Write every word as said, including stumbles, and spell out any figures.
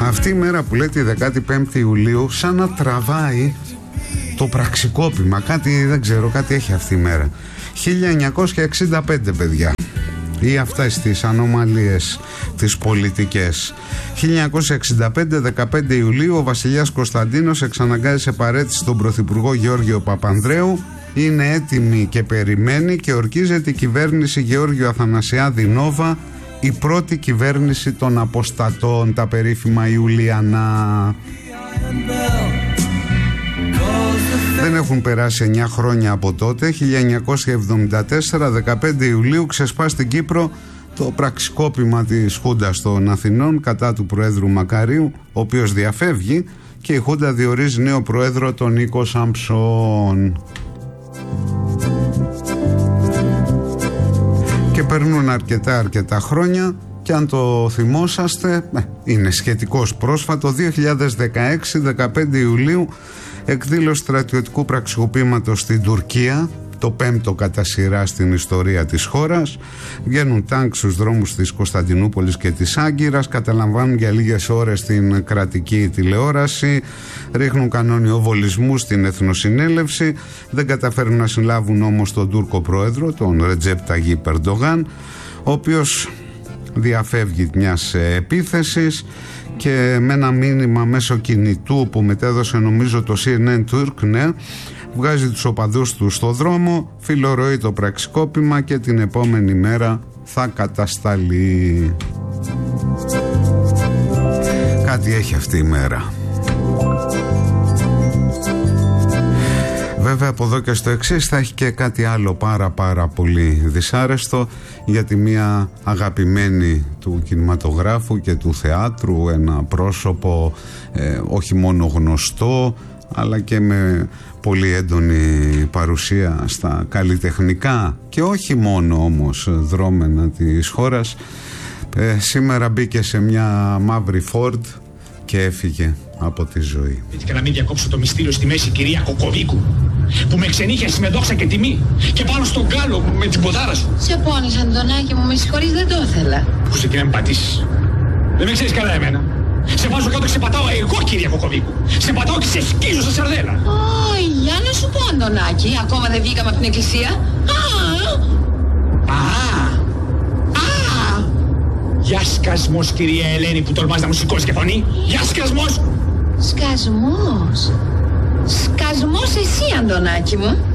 Αυτή η μέρα που λέει τη δεκάτη πέμπτη Ιουλίου σαν να τραβάει το πραξικόπημα. Κάτι δεν ξέρω, κάτι έχει αυτή η μέρα. χίλια εννιακόσια εξήντα πέντε, παιδιά. Ή αυτές τις ανομαλίες τις πολιτικές. χίλια εννιακόσια εξήντα πέντε, δεκαπέντε Ιουλίου, ο βασιλιάς Κωνσταντίνος εξαναγκάζει σε παραίτηση τον πρωθυπουργό Γεώργιο Παπανδρέου. Είναι έτοιμη και περιμένει και ορκίζεται η κυβέρνηση Γεώργιο Αθανασιάδη Νόβα, η πρώτη κυβέρνηση των αποστατών, τα περίφημα Ιουλιανά. Δεν έχουν περάσει εννιά χρόνια από τότε. Χίλια εννιακόσια εβδομήντα τέσσερα, δεκαπέντε Ιουλίου, ξεσπά στην Κύπρο το πραξικόπημα της Χούντας των Αθηνών κατά του Προέδρου Μακαρίου, ο οποίος διαφεύγει και η Χούντα διορίζει νέο Πρόεδρο τον Νίκο Σαμψόν. Και περνούν αρκετά αρκετά χρόνια και αν το θυμόσαστε, είναι σχετικώς πρόσφατο. Δύο χιλιάδες δεκαέξι, δεκαπέντε Ιουλίου, εκδήλωση στρατιωτικού πραξικοπήματος στην Τουρκία, το πέμπτο κατά σειρά στην ιστορία της χώρας. Βγαίνουν τάγκ στους δρόμους της Κωνσταντινούπολης και της Άγκυρας, καταλαμβάνουν για λίγες ώρες την κρατική τηλεόραση, ρίχνουν κανονιοβολισμούς στην Εθνοσυνέλευση, δεν καταφέρουν να συλλάβουν όμως τον Τούρκο πρόεδρο, τον Ρετζέπ Ταγίπ Ερντογάν, ο οποίος διαφεύγει μιας επίθεσης και με ένα μήνυμα μέσω κινητού που μετέδωσε νομίζω το σι εν εν Turk, ναι, βγάζει τους οπαδούς του στο δρόμο, φιλορροεί το πραξικόπημα και την επόμενη μέρα θα κατασταλεί. Κάτι έχει αυτή η μέρα. Βέβαια από εδώ και στο εξής θα έχει και κάτι άλλο πάρα πάρα πολύ δυσάρεστο, γιατί μια αγαπημένη του κινηματογράφου και του θεάτρου, ένα πρόσωπο ε, όχι μόνο γνωστό αλλά και με πολύ έντονη παρουσία στα καλλιτεχνικά και όχι μόνο όμως δρόμενα της χώρας, ε, σήμερα μπήκε σε μια μαύρη Ford και έφυγε από τη ζωή. Και να μην διακόψω το μυστήριο στη μέση, κυρία Κοκοβίκου, που με ξενύχιασε με δόξα και τιμή και πάνω στον κάλο με την ποδάρα σου. Σε πόνισα, Αντωνάκη μου, με συγχωρείς, δεν το ήθελα. Που σε εκεί να με πατήσεις. Δεν με ξέρεις καλά εμένα. Σε βάζω κάτω και σε πατάω εγώ, κυρία Κοκοβίκου. Σε πατάω και σε σκίζω σε σαρδέλα. Ω, για να σου πω, Αντωνάκη, ακόμα δεν βγήκαμε από την εκκλησία. Α! Α! Για σκασμός, κυρία Ελένη, που τολμάς να μου σηκώσεις και φωνή. Για σκασμός! Σκασμός. Σκασμός εσύ, Αντωνάκη μου.